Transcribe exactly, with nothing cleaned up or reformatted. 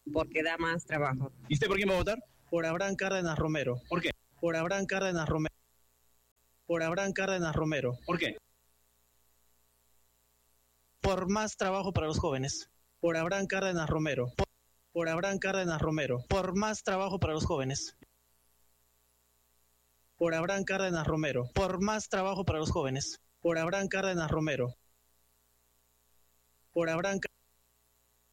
porque da más trabajo. ¿Y usted por quién va a votar? Por Abraham Cárdenas Romero. ¿Por qué? Por Abraham Cárdenas Romero. Por Abraham Cárdenas Romero. ¿Por qué? Por más trabajo para los jóvenes. Por Abraham Cárdenas Romero. Por, por Abraham Cárdenas Romero. Por más trabajo para los jóvenes. Por Abraham Cárdenas Romero. Por más trabajo para los jóvenes. Por Abraham Cárdenas Romero. Por Abraham